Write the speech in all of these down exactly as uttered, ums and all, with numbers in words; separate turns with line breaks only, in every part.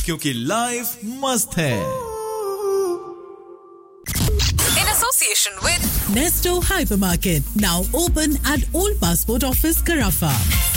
क्योंकि लाइफ मस्त है।
In association with
Nesto Hypermarket, now open at Old Passport Office, Carafa.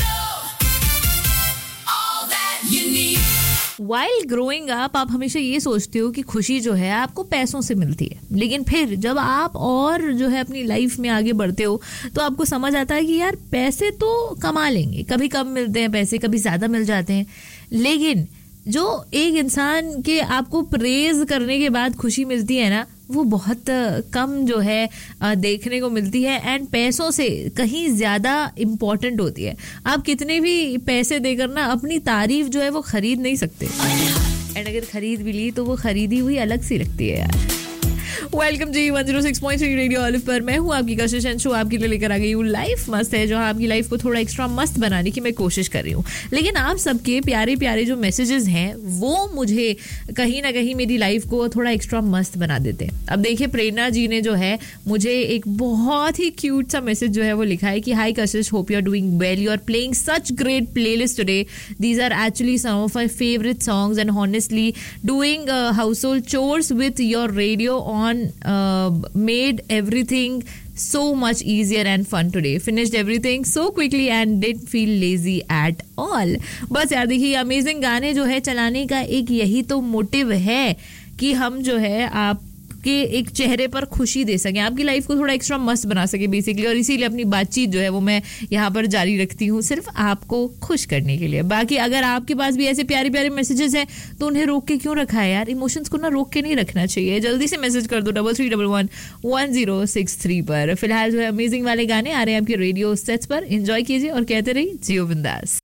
While growing up, आप हमेशा ये सोचते हो कि खुशी जो है आपको पैसों से मिलती है, लेकिन फिर जब आप और जो है अपनी लाइफ में आगे बढ़ते हो तो आपको समझ आता है कि यार पैसे तो कमा लेंगे, कभी कम मिलते हैं पैसे, कभी ज़्यादा मिल जाते हैं, लेकिन जो एक इंसान के आपको प्रेज करने के बाद खुशी मिलती है ना, वो बहुत कम जो है देखने को मिलती है एंड पैसों से कहीं ज़्यादा इम्पोर्टेंट होती है। आप कितने भी पैसे देकर ना अपनी तारीफ जो है वो खरीद नहीं सकते, एंड अगर खरीद भी ली तो वो खरीदी हुई अलग सी लगती है यार। वेलकम जी one zero six point three radio olive पर मैं हूँ आपकी कशिश एंड शो आपके लिए लेकर आ गई हूँ लाइफ मस्त है, जहाँ आपकी लाइफ को थोड़ा एक्स्ट्रा मस्त बनाने की मैं कोशिश कर रही हूँ। लेकिन आप सबके प्यारे प्यारे जो मैसेजेस हैं वो मुझे कहीं ना कहीं मेरी लाइफ को थोड़ा एक्स्ट्रा मस्त बना देते हैं। अब देखिए, प्रेरणा जी ने जो है मुझे एक बहुत ही क्यूट सा मैसेज जो है वो लिखा है कि high Kashish, hope you are doing well, you are playing such great playlist today, these are actually some of my favourite songs and honestly doing house hold chores with your radio on Uh, made everything so much easier and fun today. Finished everything so quickly and didn't feel lazy at all. बस यार देखिए, amazing गाने जो है चलाने का एक यही तो मोटिव है कि हम जो है आप के एक चेहरे पर खुशी दे सकें, आपकी लाइफ को थोड़ा एक्स्ट्रा मस्त बना सके बेसिकली, और इसीलिए अपनी बातचीत जो है वो मैं यहाँ पर जारी रखती हूँ सिर्फ आपको खुश करने के लिए। बाकी अगर आपके पास भी ऐसे प्यारे प्यारे मैसेजेस हैं तो उन्हें रोक के क्यों रखा है यार, इमोशंस को ना रोक के नहीं रखना चाहिए। जल्दी से मैसेज कर दो double three double one one zero six three पर। फिलहाल जो है अमेजिंग वाले गाने आ रहे हैं आपके रेडियो सेट्स पर, एंजॉय कीजिए और कहते रहिए जियो बिंदास।